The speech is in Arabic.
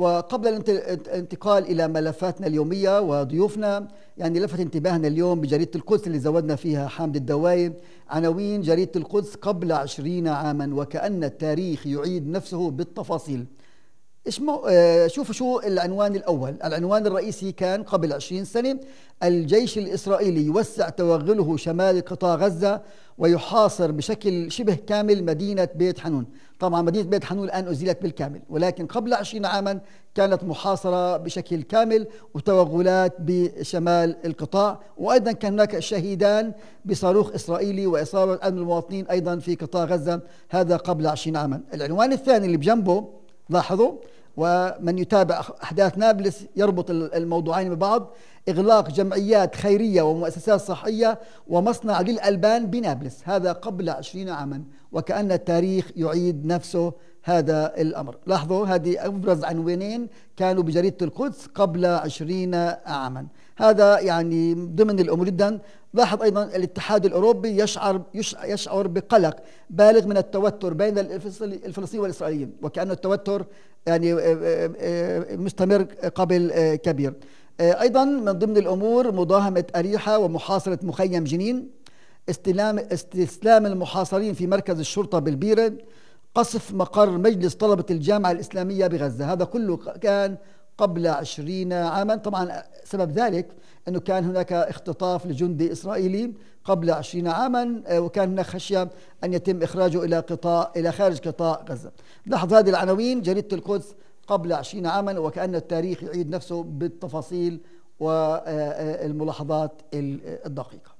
وقبل الانتقال إلى ملفاتنا اليومية وضيوفنا، يعني لفت انتباهنا اليوم بجريدة القدس اللي زودنا فيها حامد الدواي عناوين جريدة القدس: قبل 20 عاما وكأن التاريخ يعيد نفسه بالتفاصيل. شوفوا شو العنوان الأول. العنوان الرئيسي كان: قبل 20 سنة الجيش الإسرائيلي يوسع توغله شمال قطاع غزة ويحاصر بشكل شبه كامل مدينة بيت حنون. طبعا مدينة بيت حنون الآن أزيلت بالكامل، ولكن قبل 20 عاما كانت محاصرة بشكل كامل وتوغلات بشمال القطاع. وأيضا كان هناك شهيدان بصاروخ إسرائيلي وإصابة أمن المواطنين أيضا في قطاع غزة، هذا قبل 20 عاما. العنوان الثاني اللي بجنبه، لاحظوا، ومن يتابع أحداث نابلس يربط الموضوعين ببعض: إغلاق جمعيات خيرية ومؤسسات صحية ومصنع للألبان بنابلس، هذا قبل 20 عاما وكأن التاريخ يعيد نفسه هذا الأمر. لاحظوا، هذه أبرز عنوانين كانوا بجريدة القدس قبل 20 عاما. هذا يعني ضمن الأمور جدا. لاحظ أيضا الاتحاد الأوروبي يشعر بقلق بالغ من التوتر بين الفلسطينيين والإسرائيليين، وكأن التوتر يعني مستمر قبل كبير. أيضا من ضمن الأمور مداهمة أريحة ومحاصرة مخيم جنين، استسلام المحاصرين في مركز الشرطة بالبيرة، قصف مقر مجلس طلبة الجامعة الإسلامية بغزة، هذا كله كان قبل 20 عاما. طبعا سبب ذلك أنه كان هناك اختطاف لجندي إسرائيلي قبل 20 عاما، وكان هناك خشية أن يتم إخراجه إلى خارج قطاع غزة. لاحظ هذه العناوين: جريدة القدس قبل 20 عاما وكأن التاريخ يعيد نفسه بالتفاصيل والملاحظات الدقيقة.